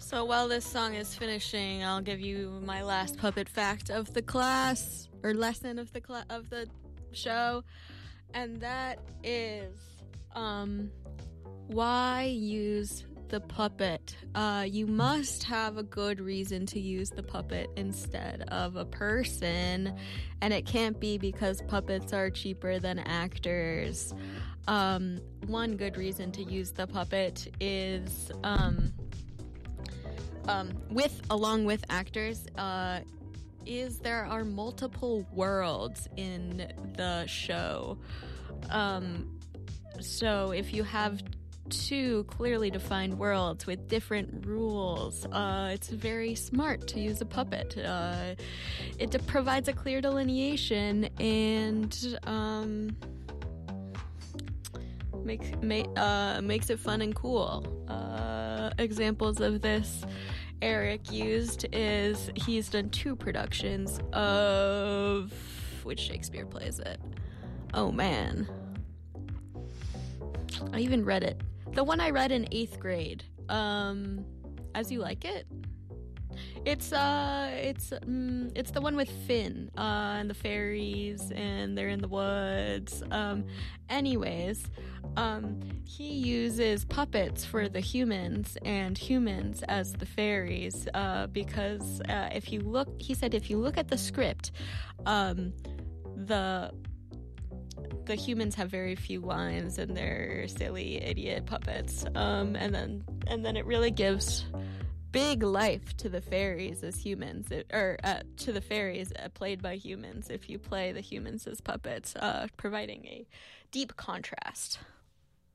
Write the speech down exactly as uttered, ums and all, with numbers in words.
So while this song is finishing, I'll give you my last puppet fact of the class, or lesson of the cla- of the show, and that is, um, why use the puppet? Uh, you must have a good reason to use the puppet instead of a person, and it can't be because puppets are cheaper than actors. Um, one good reason to use the puppet is, um, um, with, along with actors, uh, is there are multiple worlds in the show. Um, so if you have two clearly defined worlds with different rules, uh, it's very smart to use a puppet. Uh, it de- provides a clear delineation and, um, makes, ma- uh, makes it fun and cool. Uh, examples of this Eric used is he's done two productions of which Shakespeare plays it. Oh man, I even read it. The one I read in eighth grade. Um, As You Like It. It's uh, it's um, it's the one with Finn uh, and the fairies, and they're in the woods. Um, anyways, um, he uses puppets for the humans and humans as the fairies uh, because uh, if you look, he said, if you look at the script, um, the the humans have very few lines and they're silly idiot puppets. Um, and then and then it really gives big life to the fairies as humans, it, or uh, to the fairies uh, played by humans if you play the humans as puppets, uh, providing a deep contrast.